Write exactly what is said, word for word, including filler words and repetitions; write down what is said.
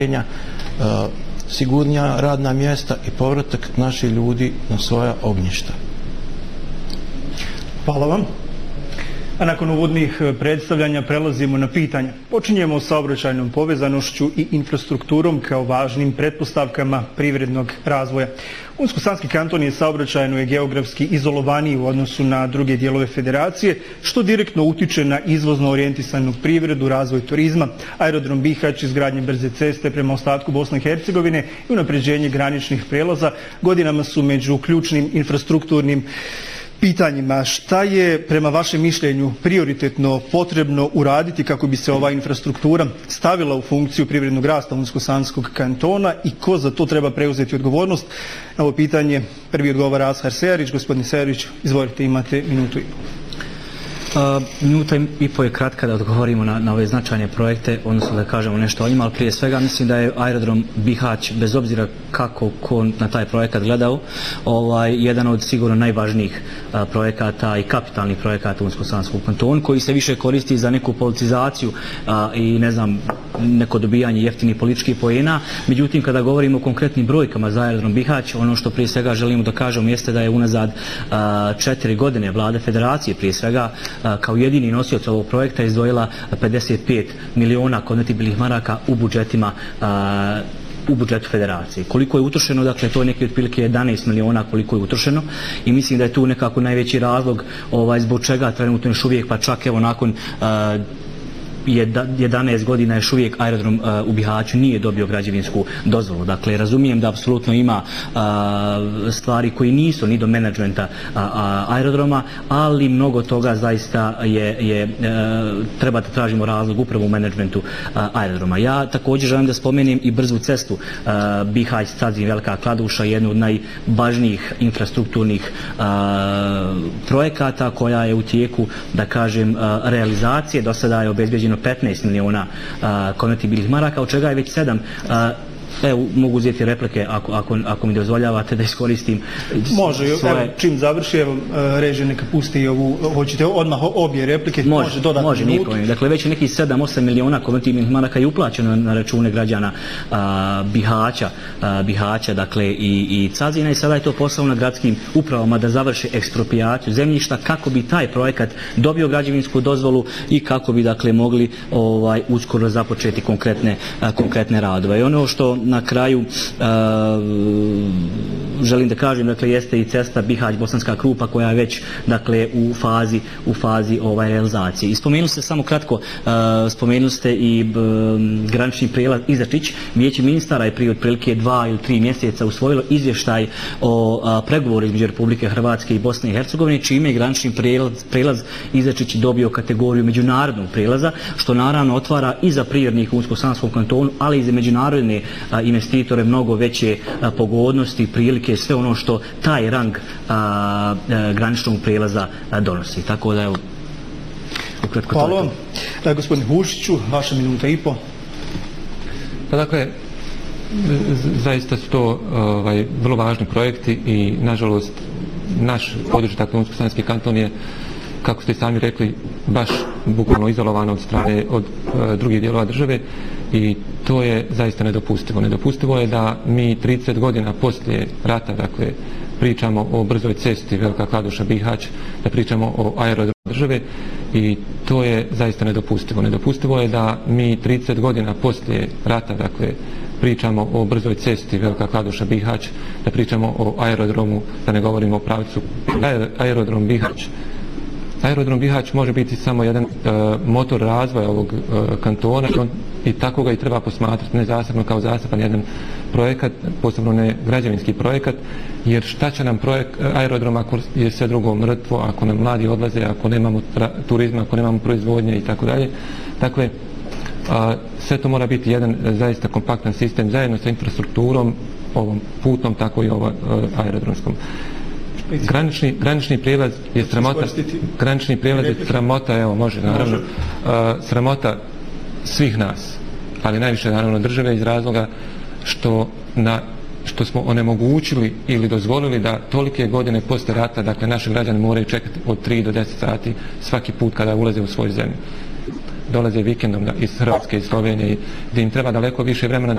sigurnija radna mjesta i povratak naših ljudi na svoja ognjišta. Hvala vam. A nakon uvodnih predstavljanja prelazimo na pitanja. Počinjemo sa saobraćajnom povezanošću i infrastrukturom kao važnim pretpostavkama privrednog razvoja. Unsko-Sanski kanton je saobraćajno i geografski izolovaniji u odnosu na druge dijelove federacije, što direktno utiče na izvozno orijentisanu privredu, razvoj turizma, aerodrom Bihać, izgradnje brze ceste prema ostatku Bosne i Hercegovine i unapređenje graničnih prelaza godinama su među ključnim infrastrukturnim pitanjima. Šta je prema vašem mišljenju prioritetno potrebno uraditi kako bi se ova infrastruktura stavila u funkciju privrednog rasta Unsko-Sanskog kantona i ko za to treba preuzeti odgovornost? Na ovo pitanje prvi odgovara Ashar Sejarić. Gospodin Sejarić, izvolite, imate minutu i pol. Uh, minuta i po je kratka da odgovorimo na, na ove značajne projekte, odnosno da kažemo nešto o njima, ali prije svega mislim da je aerodrom Bihać, bez obzira kako ko na taj projekat gledao, ovaj, jedan od sigurno najvažnijih uh, projekata i kapitalnih projekata u Unsko-Sanskom kantonu, koji se više koristi za neku politizaciju uh, i ne znam, neko dobijanje jeftinih političkih poena. Međutim, kada govorimo o konkretnim brojkama za aerodrom Bihać, ono što prije svega želimo da kažemo jeste da je unazad uh, četiri godine vlade federacije prije svega kao jedini nosioc ovog projekta izdvojila pedeset pet miliona konvertibilnih maraka u budžetima u budžetu federacije. Koliko je utrošeno, dakle to je neki otprilike jedanaest miliona koliko je utrošeno i mislim da je tu nekako najveći razlog ovaj, zbog čega trenutno još uvijek, pa čak evo nakon uh, jedanaest godina još uvijek aerodrom uh, u Bihaću nije dobio građevinsku dozvolu. Dakle, razumijem da apsolutno ima uh, stvari koji nisu ni do menadžmenta uh, aerodroma, ali mnogo toga zaista je, je uh, treba da tražimo razlog upravo u menadžmentu uh, aerodroma. Ja također želim da spomenem i brzu cestu uh, Bihać-Cazin Velika Kladuša, jednu od najvažnijih infrastrukturnih uh, projekata koja je u tijeku, da kažem, uh, realizacije. Do sada je obezbeđeno petnaest miliona uh, konvertibilnih maraka, od čega je već sedam. Uh, evo, mogu uzeti replike ako, ako, ako mi dozvoljavate da iskoristim. Može, svoje... evo, čim završi, evo, režija neka pusti ovu, hoćete odmah obje replike, može, može dodati može, minutu. Može, dakle, već je nekih sedam osam miliona konvertibilnih maraka i uplaćeno na račune građana uh, Bihaća, uh, Bihaća, dakle, i, i Cazina, i sada je to posao na gradskim upravama da završe eksproprijaciju zemljišta kako bi taj projekat dobio građevinsku dozvolu i kako bi, dakle, mogli ovaj, uskoro započeti konkretne, uh, konkretne radove. I ono što na kraju uh, želim da kažem, dakle, jeste i cesta Bihać-Bosanska Krupa koja je već, dakle, u fazi u fazi ovaj realizacije. I spomenuli ste samo kratko, uh, spomenuli ste i um, granični prijelaz Izačić. Vijeće ministara je prije otprilike dva ili tri mjeseca usvojilo izvještaj o uh, pregovoru između Republike Hrvatske i Bosne i Hercegovine, čime je granični prijelaz, prijelaz Izačić dobio kategoriju međunarodnog prijelaza, što naravno otvara i za privrednike u Unsko-Sanskom kantonu, ali i za međunarodne a, investitore mnogo veće a, pogodnosti, prilike, sve ono što taj rang a, a, graničnog prijelaza a, donosi. Tako da, evo, ukratko. Hvala vam. Da, gospodin Hušiću, vaša minuta i po. Pa dakle, zaista su to ovaj, vrlo važni projekti i, nažalost, naš područje, dakle, Unsko-Sanski kanton je, kako ste sami rekli, baš bukvalno izolovano od strane od e, drugih dijelova države i to je zaista nedopustivo. Nedopustivo je da mi trideset godina poslije rata, dakle, pričamo o brzoj cesti Velika Kladuša Bihać, da pričamo o aerodromu države i to je zaista nedopustivo. Nedopustivo je da mi trideset godina poslije rata, dakle, pričamo o brzoj cesti Velika Kladuša Bihać, da pričamo o aerodromu, da ne govorimo o pravcu aerodrom Bihać. Aerodrom Bihać može biti samo jedan uh, motor razvoja ovog uh, kantona i, on, i tako ga i treba posmatrati, ne zasebno kao zaseban jedan projekat, posebno ne građevinski projekat, jer šta će nam projekt, aerodrom ako je sve drugo mrtvo, ako nam mladi odlaze, ako nemamo turizma, ako nemamo proizvodnje i tako dalje. Dakle, uh, sve to mora biti jedan uh, zaista kompaktan sistem zajedno sa infrastrukturom, ovom putnom, tako i ovom uh, aerodromskom. Granični, granični prijelaz je sramota, granični prijelaz je sramota, evo može, naravno, uh, sramota svih nas, ali najviše naravno države iz razloga što, na, što smo onemogućili ili dozvolili da tolike godine posle rata, dakle, naši građani moraju čekati od tri do deset sati svaki put kada ulaze u svoju zemlju. Dolaze vikendom iz Hrvatske i Slovenije gdje im treba daleko više vremena